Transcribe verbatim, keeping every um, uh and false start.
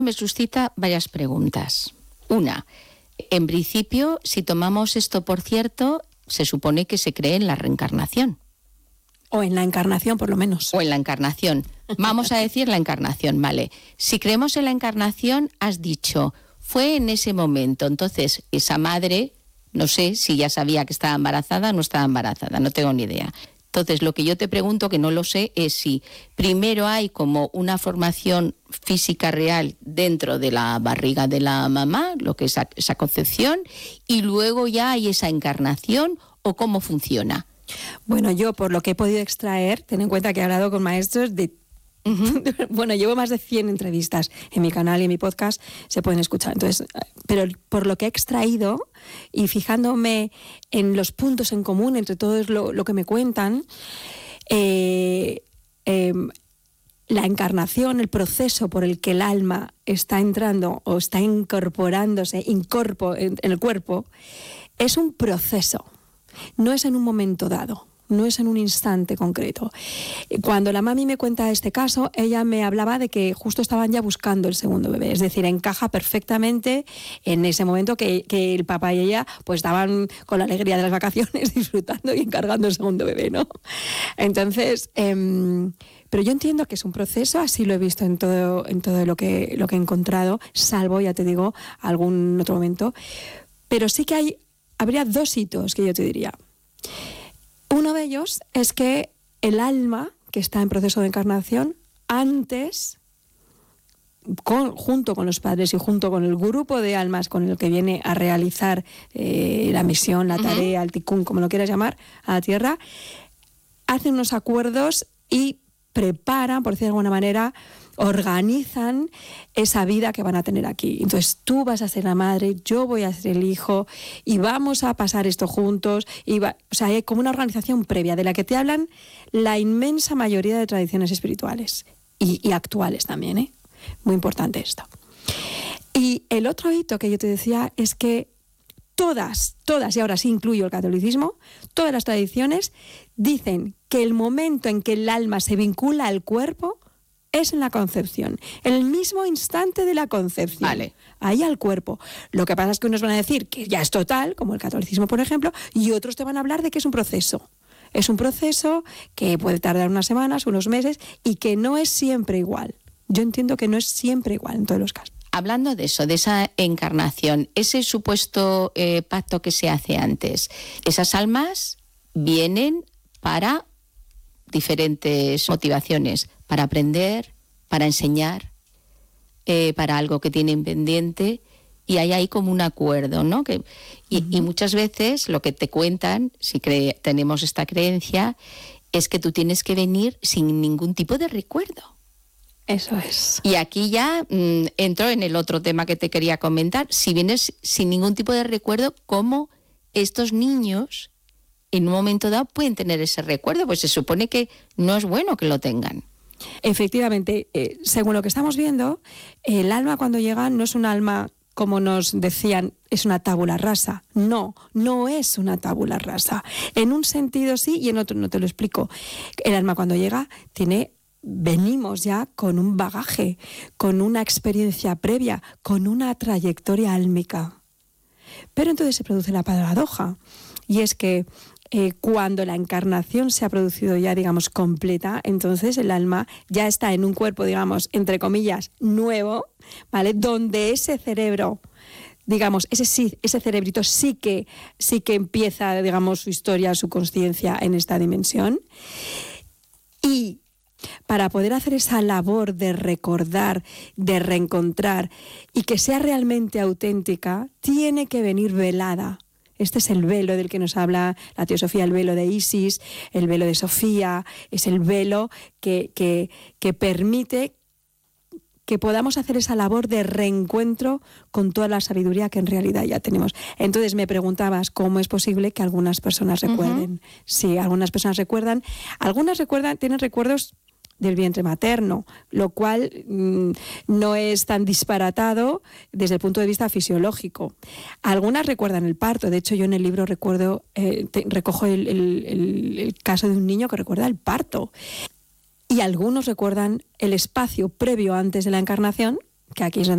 Me suscita varias preguntas. Una, en principio, si tomamos esto por cierto, se supone que se cree en la reencarnación. O en la encarnación, por lo menos. O en la encarnación. Vamos a decir la encarnación, vale. Si creemos en la encarnación, has dicho, fue en ese momento. Entonces, esa madre, no sé si ya sabía que estaba embarazada o no estaba embarazada, no tengo ni idea. Entonces, lo que yo te pregunto, que no lo sé, es si primero hay como una formación física real dentro de la barriga de la mamá, lo que es esa concepción, y luego ya hay esa encarnación, o cómo funciona. Bueno, yo por lo que he podido extraer, ten en cuenta que he hablado con maestros de... Uh-huh. Bueno, llevo más de cien entrevistas en mi canal y en mi podcast, se pueden escuchar. Entonces, pero por lo que he extraído y fijándome en los puntos en común entre todo lo, lo que me cuentan, eh, eh, la encarnación, el proceso por el que el alma está entrando o está incorporándose incorpor, en, en el cuerpo, es un proceso, no es en un momento dado. No es en un instante concreto. Cuando la mami me cuenta este caso, ella me hablaba de que justo estaban ya buscando el segundo bebé, es decir, encaja perfectamente en ese momento que, que el papá y ella pues estaban con la alegría de las vacaciones disfrutando y encargando el segundo bebé, ¿no? Entonces, eh, pero yo entiendo que es un proceso, así lo he visto en todo, en todo lo que, lo que he encontrado, salvo, ya te digo, algún otro momento. Pero sí que hay, habría dos hitos que yo te diría. Uno de ellos es que el alma, que está en proceso de encarnación, antes, con, junto con los padres y junto con el grupo de almas con el que viene a realizar eh, la misión, la tarea, uh-huh. el tikkun, como lo quieras llamar, a la tierra, hacen unos acuerdos y preparan, por decirlo de alguna manera, organizan esa vida que van a tener aquí. Entonces tú vas a ser la madre, yo voy a ser el hijo y vamos a pasar esto juntos. Y va, o sea, hay como una organización previa de la que te hablan la inmensa mayoría de tradiciones espirituales y, y actuales también, ¿eh? Muy importante esto. Y el otro hito que yo te decía es que todas, todas, y ahora sí incluyo el catolicismo, todas las tradiciones dicen que el momento en que el alma se vincula al cuerpo es en la concepción, en el mismo instante de la concepción, vale. Ahí al cuerpo. Lo que pasa es que unos van a decir que ya es total, como el catolicismo, por ejemplo, y otros te van a hablar de que es un proceso. Es un proceso que puede tardar unas semanas, unos meses, y que no es siempre igual. Yo entiendo que no es siempre igual en todos los casos. Hablando de eso, de esa encarnación, ese supuesto eh, pacto que se hace antes, esas almas vienen para diferentes motivaciones, para aprender, para enseñar, eh, para algo que tienen pendiente, y hay ahí como un acuerdo, ¿no? Que, y, uh-huh. y muchas veces lo que te cuentan, si cre- tenemos esta creencia, es que tú tienes que venir sin ningún tipo de recuerdo. Eso es. Y aquí ya mmm, entro en el otro tema que te quería comentar. Si vienes sin ningún tipo de recuerdo, ¿cómo estos niños en un momento dado pueden tener ese recuerdo? Pues se supone que no es bueno que lo tengan. Efectivamente, eh, según lo que estamos viendo, el alma cuando llega no es un alma, como nos decían, es una tabula rasa. No, no es una tabula rasa. En un sentido sí y en otro no, te lo explico. El alma cuando llega tiene... venimos ya con un bagaje, con una experiencia previa, con una trayectoria álmica. Pero entonces se produce la paradoja, y es que eh, cuando la encarnación se ha producido ya, digamos, completa, entonces el alma ya está en un cuerpo, digamos, entre comillas, nuevo, ¿vale? Donde ese cerebro, digamos, ese sí, ese cerebrito sí que, sí que empieza, digamos, su historia, su consciencia en esta dimensión. Y para poder hacer esa labor de recordar, de reencontrar y que sea realmente auténtica, tiene que venir velada. Este es el velo del que nos habla la teosofía, el velo de Isis, el velo de Sofía, es el velo que, que, que permite que podamos hacer esa labor de reencuentro con toda la sabiduría que en realidad ya tenemos. Entonces me preguntabas cómo es posible que algunas personas recuerden. Uh-huh. Sí, algunas personas recuerdan, algunas recuerdan, tienen recuerdos del vientre materno, lo cual mmm, no es tan disparatado desde el punto de vista fisiológico. Algunas recuerdan el parto. De hecho, yo en el libro recuerdo eh, te, recojo el, el, el, el caso de un niño que recuerda el parto. Y algunos recuerdan el espacio previo antes de la encarnación, que aquí es donde